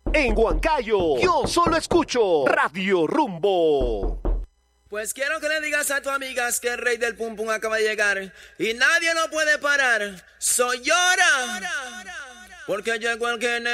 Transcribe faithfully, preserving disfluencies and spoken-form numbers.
En Huancayo, yo solo escucho Radio Rumbo. Pues quiero que le digas a tus amigas que el rey del pum pum acaba de llegar y nadie lo puede parar. Soy Llora, porque llegó el que